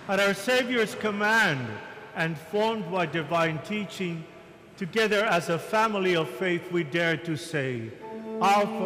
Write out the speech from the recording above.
At our Savior's command and formed by divine teaching, together as a family of faith we dare to say, Our